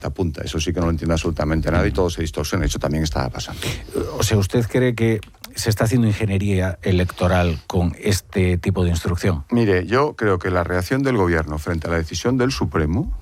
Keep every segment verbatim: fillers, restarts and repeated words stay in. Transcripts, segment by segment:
apunta. Eso sí que no lo entiende absolutamente nada y todo se distorsiona. Eso también estaba pasando. O sea, ¿usted cree que se está haciendo ingeniería electoral con este tipo de instrucción? Mire, yo creo que la reacción del gobierno frente a la decisión del Supremo,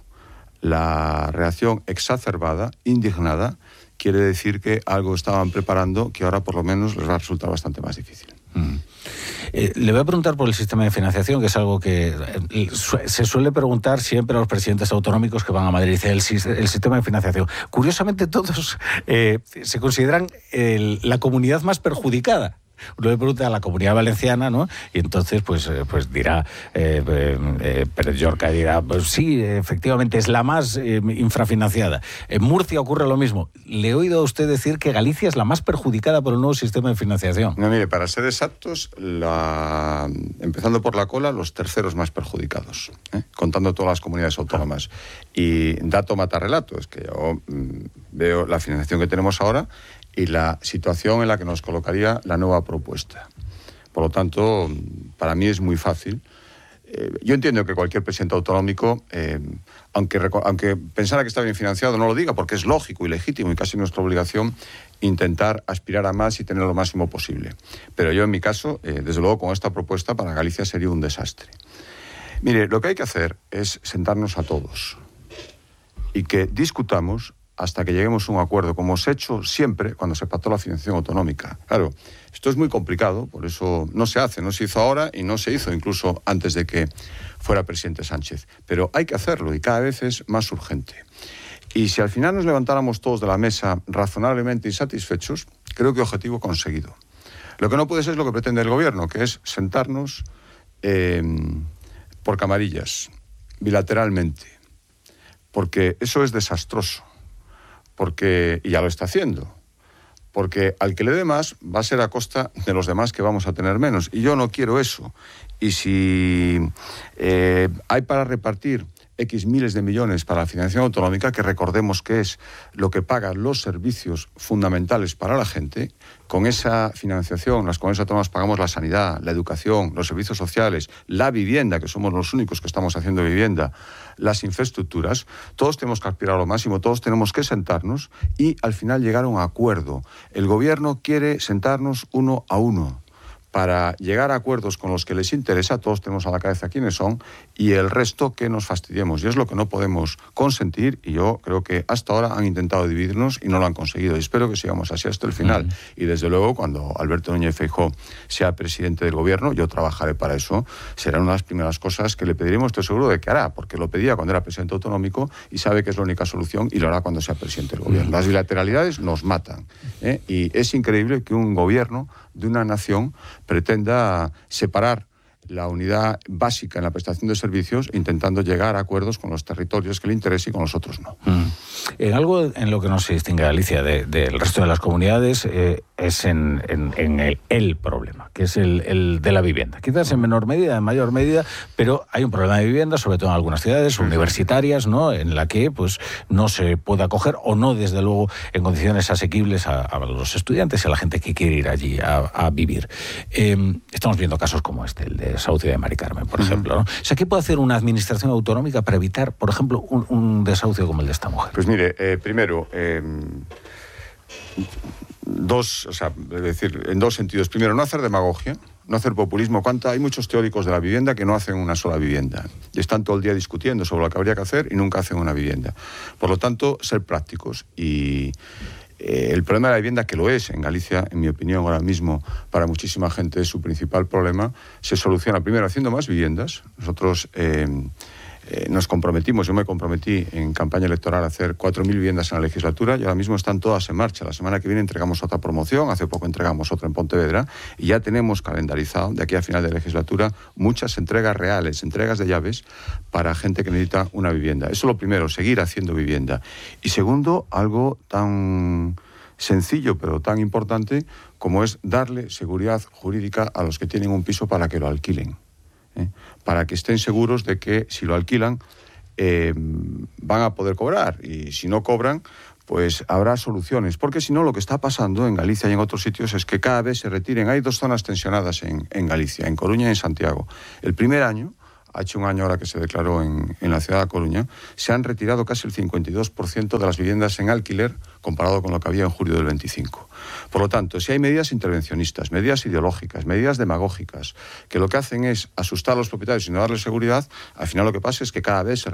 la reacción exacerbada, indignada, quiere decir que algo estaban preparando que ahora por lo menos les va a resultar bastante más difícil. Mm. Eh, le voy a preguntar por el sistema de financiación, que es algo que eh, su se suele preguntar siempre a los presidentes autonómicos que van a Madrid, el, el sistema de financiación. Curiosamente todos eh, se consideran el, la comunidad más perjudicada. Uno le pregunta a la Comunidad Valenciana, ¿no? Y entonces pues, eh, pues dirá, eh, eh, Pérez Llorca dirá, pues sí, efectivamente es la más eh, infrafinanciada. En Murcia ocurre lo mismo. Le he oído a usted decir que Galicia es la más perjudicada por el nuevo sistema de financiación. No, mire, para ser exactos, la... empezando por la cola, los terceros más perjudicados, ¿eh? Contando todas las comunidades autónomas. Y dato mata relato, es que yo mmm, veo la financiación que tenemos ahora y la situación en la que nos colocaría la nueva propuesta. Por lo tanto, para mí es muy fácil. Eh, yo entiendo que cualquier presidente autonómico, eh, aunque, aunque pensara que está bien financiado, no lo diga, porque es lógico y legítimo y casi nuestra obligación intentar aspirar a más y tener lo máximo posible. Pero yo, en mi caso, eh, desde luego, con esta propuesta para Galicia sería un desastre. Mire, lo que hay que hacer es sentarnos a todos y que discutamos hasta que lleguemos a un acuerdo, como se ha hecho siempre cuando se pactó la financiación autonómica. Claro, esto es muy complicado, por eso no se hace, no se hizo ahora y no se hizo incluso antes de que fuera presidente Sánchez. Pero hay que hacerlo y cada vez es más urgente. Y si al final nos levantáramos todos de la mesa razonablemente insatisfechos, creo que objetivo conseguido. Lo que no puede ser es lo que pretende el gobierno, que es sentarnos eh, por camarillas, bilateralmente, porque eso es desastroso. Porque, y ya lo está haciendo, porque al que le dé más va a ser a costa de los demás que vamos a tener menos. Y yo no quiero eso. Y si eh, hay para repartir X miles de millones para la financiación autonómica, que recordemos que es lo que pagan los servicios fundamentales para la gente, con esa financiación, las comunidades autónomas pagamos la sanidad, la educación, los servicios sociales, la vivienda, que somos los únicos que estamos haciendo vivienda, las infraestructuras, todos tenemos que aspirar a lo máximo, todos tenemos que sentarnos y al final llegar a un acuerdo. El gobierno quiere sentarnos uno a uno para llegar a acuerdos con los que les interesa, todos tenemos a la cabeza quiénes son, y el resto que nos fastidiemos. Y es lo que no podemos consentir, y yo creo que hasta ahora han intentado dividirnos y no lo han conseguido. Y espero que sigamos así hasta el final. Mm. Y desde luego, cuando Alberto Núñez Feijóo sea presidente del gobierno, yo trabajaré para eso. Será una de las primeras cosas que le pediremos, estoy seguro de que hará, porque lo pedía cuando era presidente autonómico y sabe que es la única solución y lo hará cuando sea presidente del gobierno. Mm. Las bilateralidades nos matan, ¿eh? Y es increíble que un gobierno de una nación pretenda separar la unidad básica en la prestación de servicios, intentando llegar a acuerdos con los territorios que le interese y con los otros no. Mm. En algo en lo que no se distingue Galicia del de, de resto de las comunidades eh, es en, en, en el, el problema, que es el, el de la vivienda. Quizás en menor medida, en mayor medida, pero hay un problema de vivienda, sobre todo en algunas ciudades sí, universitarias, ¿no?, en la que pues no se puede acoger o no, desde luego, en condiciones asequibles a, a los estudiantes y a la gente que quiere ir allí a, a vivir. Eh, estamos viendo casos como este, el de Sauce de Mari Carmen, por uh-huh. ejemplo, ¿no? O sea, ¿qué puede hacer una administración autonómica para evitar, por ejemplo, un, un desahucio como el de esta mujer? Pues mire, eh, primero, eh, dos, o sea, es decir, en dos sentidos. Primero, no hacer demagogia, no hacer populismo. ¿Cuánta? Hay muchos teóricos de la vivienda que no hacen una sola vivienda y están todo el día discutiendo sobre lo que habría que hacer y nunca hacen una vivienda. Por lo tanto, ser prácticos. Y eh, el problema de la vivienda, que lo es en Galicia, en mi opinión, ahora mismo, para muchísima gente, es su principal problema, se soluciona primero haciendo más viviendas. Nosotros Eh, Eh, nos comprometimos, yo me comprometí en campaña electoral a hacer cuatro mil viviendas en la legislatura y ahora mismo están todas en marcha. La semana que viene entregamos otra promoción, hace poco entregamos otra en Pontevedra y ya tenemos calendarizado de aquí a final de legislatura muchas entregas reales, entregas de llaves para gente que necesita una vivienda. Eso es lo primero, seguir haciendo vivienda. Y segundo, algo tan sencillo pero tan importante como es darle seguridad jurídica a los que tienen un piso para que lo alquilen. ¿Eh? Para que estén seguros de que si lo alquilan eh, van a poder cobrar, y si no cobran pues habrá soluciones, porque si no lo que está pasando en Galicia y en otros sitios es que cada vez se retiren. Hay dos zonas tensionadas en, en Galicia, en Coruña y en Santiago. El primer año ha hecho un año ahora que se declaró en, en la ciudad de Coruña, se han retirado casi el cincuenta y dos por ciento de las viviendas en alquiler comparado con lo que había en julio del veinticinco. Por lo tanto, si hay medidas intervencionistas, medidas ideológicas, medidas demagógicas, que lo que hacen es asustar a los propietarios y no darles seguridad, al final lo que pasa es que cada vez se